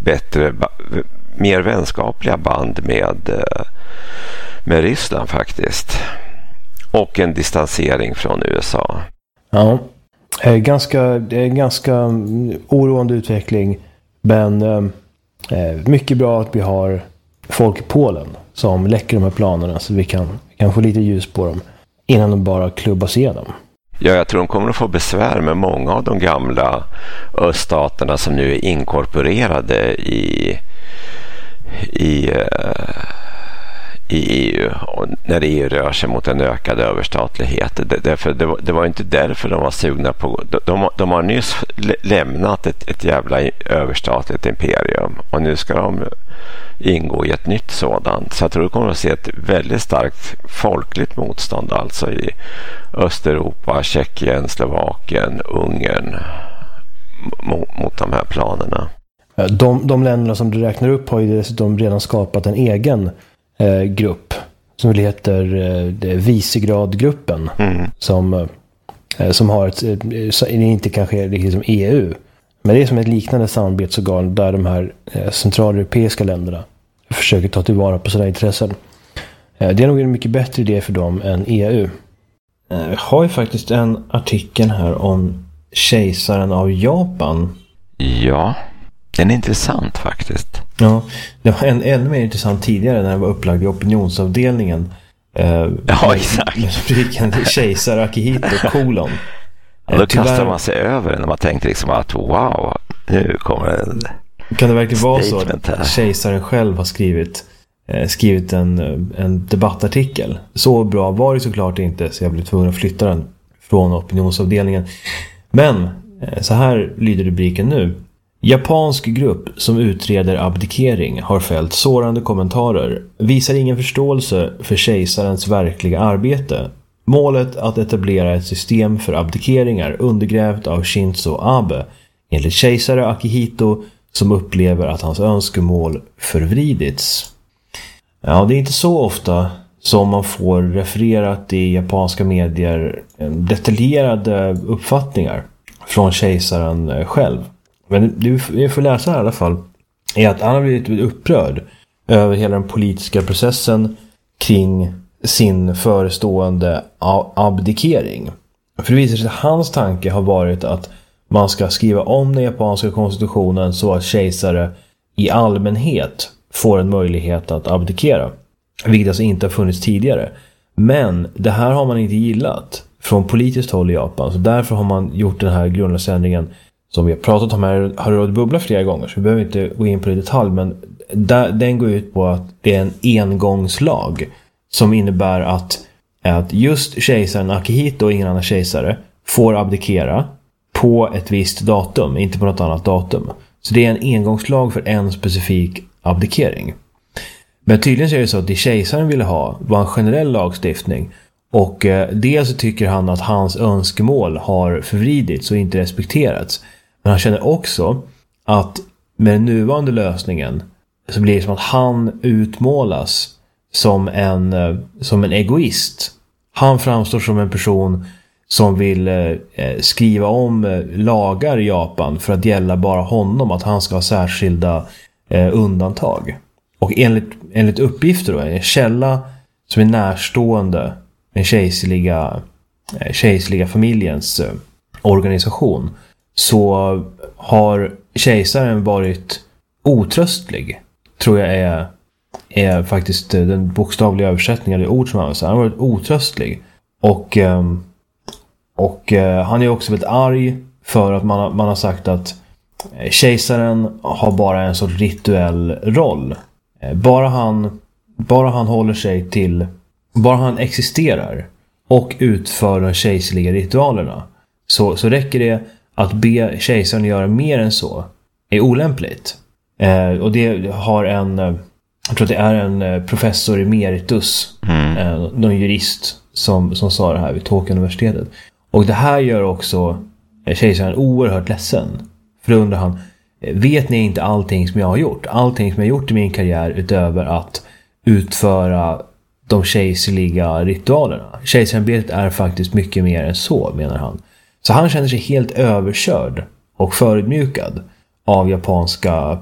mer vänskapliga band med Ryssland faktiskt. Och en distansering från USA. Ja, det är en ganska oroande utveckling. Men mycket bra att vi har folk i Polen som läcker de här planerna så vi kan få lite ljus på dem innan de bara klubbas igenom. Ja, jag tror de kommer att få besvär med många av de gamla öststaterna som nu är inkorporerade i EU, och när EU rör sig mot en ökad överstatlighet. Det var inte därför de var sugna på. De har nyss lämnat ett jävla överstatligt imperium och nu ska de ingå i ett nytt sådant. Så jag tror det kommer att se ett väldigt starkt folkligt motstånd alltså i Östeuropa, Tjeckien, Slovakien, Ungern mot de här planerna. De länderna som du räknar upp har ju dessutom redan skapat en egen grupp som heter Visegrad-gruppen som har inte kanske riktigt som EU, men det är som ett liknande samarbetsorgan där de här centraleuropeiska länderna försöker ta tillvara på sina intressen. Det är nog en mycket bättre idé för dem än EU. Vi har ju faktiskt en artikel här om kejsaren av Japan. Ja, den är intressant faktiskt. Ja, det var ännu mer intressant tidigare när det var upplagd i opinionsavdelningen. Ja, exakt. Kejsar Akihito, kolon. Ja, då kastar man sig över den när man tänkte liksom att wow, nu kommer en. Kan det verkligen vara så att kejsaren själv har skrivit en debattartikel? Så bra var det såklart inte, så jag blev tvungen att flytta den från opinionsavdelningen. Men så här lyder rubriken nu. Japansk grupp som utreder abdikering har fällt sårande kommentarer. Visar ingen förståelse för kejsarens verkliga arbete. Målet att etablera ett system för abdikeringar undergrävt av Shinzo Abe, enligt kejsare Akihito, som upplever att hans önskemål förvridits. Ja, det är inte så ofta som man får refererat i japanska medier detaljerade uppfattningar från kejsaren själv. Men det vi får läsa här i alla fall är att han har blivit upprörd över hela den politiska processen kring sin förestående abdikering. För det visar sig att hans tanke har varit att man ska skriva om den japanska konstitutionen så att kejsare i allmänhet får en möjlighet att abdikera. Vilket alltså inte har funnits tidigare. Men det här har man inte gillat från politiskt håll i Japan. Så därför har man gjort den här grundlagsändringen som vi har pratat om här, har råd bubbla flera gånger, så vi behöver inte gå in på det i detalj, men den går ut på att det är en engångslag som innebär att just kejsaren Akihito och ingen annan kejsare får abdikera på ett visst datum, inte på något annat datum. Så det är en engångslag för en specifik abdikering. Men tydligen så är det så att det kejsaren ville ha var en generell lagstiftning. Och dels så tycker han att hans önskemål har förvridits och inte respekterats. Men han känner också att med den nuvarande lösningen så blir det som att han utmålas som en egoist. Han framstår som en person som vill skriva om lagar i Japan för att gälla bara honom, att han ska ha särskilda undantag. Och enligt uppgifter då, en källa som är närstående den kejserliga familjens organisation, så har kejsaren varit otröstlig, tror jag är faktiskt den bokstavliga översättningen av det ord som han har varit otröstlig. Och han är också väldigt arg för att man har sagt att kejsaren har bara en sorts rituell roll. Bara han håller sig till, bara han existerar och utför de kejserliga ritualerna, så räcker det att be kejsaren göra mer än så är olämpligt. Och det har jag tror att det är en professor emeritus, någon jurist som sa det här vid Tokyo-universitetet. Och det här gör också kejsaren oerhört ledsen. För då undrar han, vet ni inte allting som jag har gjort? Allting som jag har gjort i min karriär utöver att utföra de kejserliga ritualerna. Kejsarämbetet är faktiskt mycket mer än så, menar han. Så han känner sig helt överkörd och förödmjukad av japanska